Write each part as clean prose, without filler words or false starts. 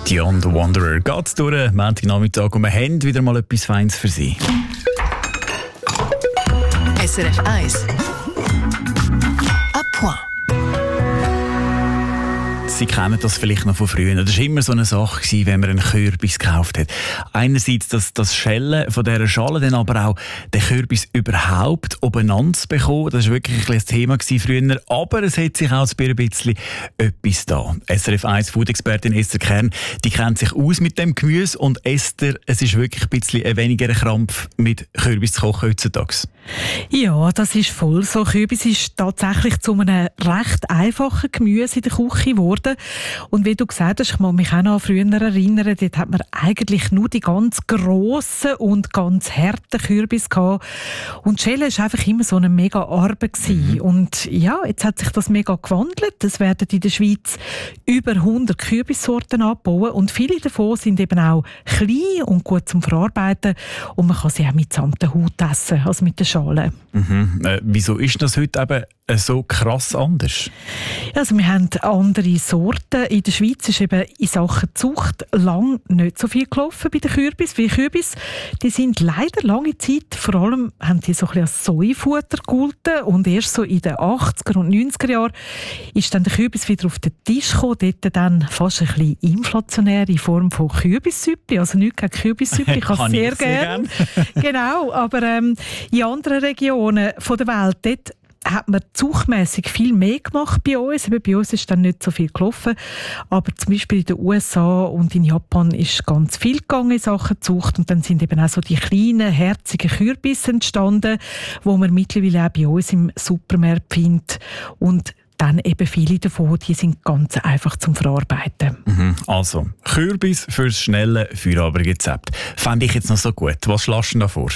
Beyond the Wanderer geht durch, Montagnachmittag, und wir haben wieder mal etwas Feines für Sie. SRF 1 à point. Sie kennen das vielleicht noch von früher. Das war immer so eine Sache, wenn man einen Kürbis gekauft hat. Einerseits das Schellen von dieser Schale, dann aber auch den Kürbis überhaupt obeinander zu bekommen. Das war wirklich ein Thema früher. Aber es hat sich auch ein bisschen etwas da. SRF 1 Food-Expertin Esther Kern, die kennt sich aus mit dem Gemüse. Und Esther, es ist wirklich ein bisschen ein weniger Krampf, mit Kürbis zu kochen heutzutage. Ja, das ist voll so. Kürbis ist tatsächlich zu einem recht einfachen Gemüse in der Küche geworden. Und wie du gesagt hast, ich kann mich auch noch an früher erinnern, dort hat man eigentlich nur die ganz grossen und ganz harten Kürbis gehabt. Und die Schäle war einfach immer so eine mega Arbeit gewesen. Und ja, jetzt hat sich das mega gewandelt. Es werden in der Schweiz über 100 Kürbissorten angebaut und viele davon sind eben auch klein und gut zum Verarbeiten. Und man kann sie auch mitsamt der Haut essen, also mit der Schale. Wieso ist das heute eben so krass anders? Also wir haben andere Sorten. In der Schweiz ist eben in Sachen Zucht lang nicht so viel gelaufen bei den Kürbis. Wie Kürbis, die sind leider lange Zeit, vor allem haben die so ein bisschen als Säufutter gegolten und erst so in den 80er und 90er Jahren ist dann der Kürbis wieder auf den Tisch gekommen, dort dann fast ein bisschen inflationär in Form von Kürbissüppli, also nichts gegen Kürbissüppli, ich kann es sehr gerne. Genau, aber in anderen Regionen von der Welt, dort hat man zuchtmässig viel mehr gemacht bei uns. Eben bei uns ist dann nicht so viel gelaufen. Aber zum Beispiel in den USA und in Japan ist ganz viel gegangen in Sachen Zucht. Und dann sind eben auch so die kleinen, herzigen Kürbisse entstanden, wo man mittlerweile auch bei uns im Supermarkt findet. Und dann eben viele davon, die sind ganz einfach zum Verarbeiten. Also, Kürbis fürs schnelle Feierabendrezept. Fände ich jetzt noch so gut. Was schlägst du da vor?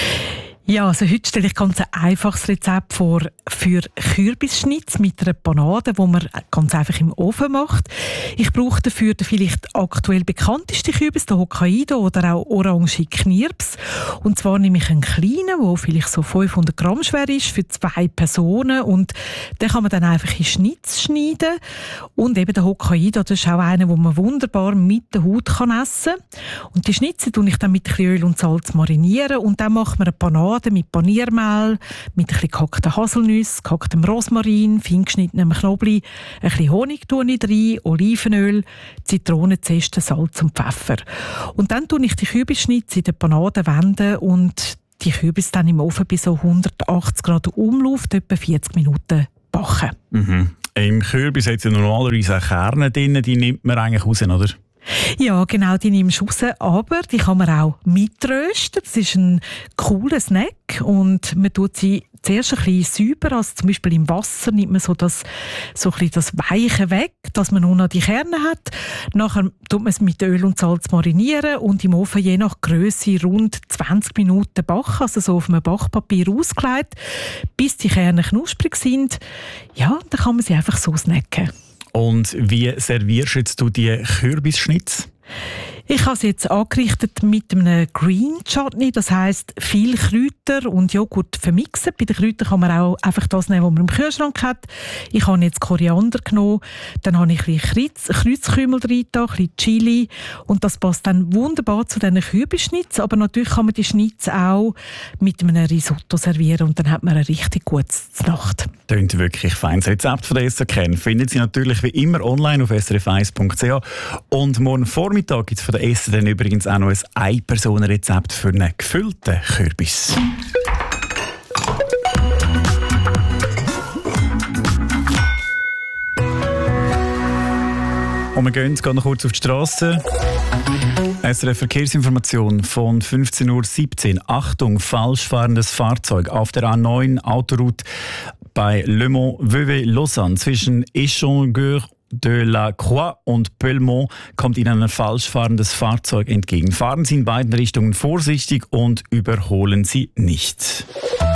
Ja, also heute stelle ich ganz ein einfaches Rezept vor für Kürbisschnitz mit einer Panade, die man ganz einfach im Ofen macht. Ich brauche dafür den vielleicht aktuell bekannteste Kürbis, den Hokkaido oder auch Orange Knirps. Und zwar nehme ich einen kleinen, der vielleicht so 500 Gramm schwer ist, für 2 Personen. Und den kann man dann einfach in Schnitz schneiden. Und eben der Hokkaido, das ist auch einer, den man wunderbar mit der Haut essen kann. Und die Schnitze tue ich dann mit ein bisschen Öl und Salz marinieren. Und dann macht man eine Panade mit Paniermehl, mit ein bisschen gehackten Haselnüssen, gehacktem Rosmarin, fein geschnittenem Knoblauch, ein bisschen Honig tue ich rein, Olivenöl, Zitronenzeste, Salz und Pfeffer. Und dann tue ich die Kürbisschnitze in der Panade wenden und die Kürbis dann im Ofen bei so 180 Grad Umlauf etwa 40 Minuten backen. Im Kürbis hat es ja normalerweise auch Kerne drin, die nimmt man eigentlich raus, oder? Ja, genau, die nimmst du raus, aber die kann man auch mitrösten. Das ist ein cooler Snack und man tut sie zuerst ein bisschen säuber, also zum Beispiel im Wasser nimmt man so ein bisschen das Weiche weg, dass man nur noch die Kerne hat. Nachher tut man es mit Öl und Salz marinieren und im Ofen je nach Grösse rund 20 Minuten backen, also so auf einem Backpapier ausgelegt, bis die Kerne knusprig sind. Ja, dann kann man sie einfach so snacken. Und wie servierst jetzt du die Kürbisschnitz? Ich habe sie jetzt angerichtet mit einem Green Chutney, das heisst viel Kräuter und Joghurt vermixen. Bei den Kräutern kann man auch einfach das nehmen, was man im Kühlschrank hat. Ich habe jetzt Koriander genommen, dann habe ich ein bisschen Kreuzkümmel rein, ein bisschen Chili und das passt dann wunderbar zu diesen Kürbisschnitz. Aber natürlich kann man die Schnitz auch mit einem Risotto servieren und dann hat man eine richtig gute Nacht. Klingt wirklich fein. Das Rezept von der Esther Kern findet Sie natürlich wie immer online auf srf1.ch. Und morgen Vormittag gibt es von der Esther dann übrigens auch noch ein Ein-Personen-Rezept für einen gefüllten Kürbis. Und wir gehen noch kurz auf die Straße. SRF Verkehrsinformation von 15:17 Uhr. Achtung, falsch fahrendes Fahrzeug auf der A9 Autoroute bei Le Mans-Vevey-Lausanne zwischen Échangeur de la Croix und Pellemont kommt Ihnen ein falsch fahrendes Fahrzeug entgegen. Fahren Sie in beiden Richtungen vorsichtig und überholen Sie nicht.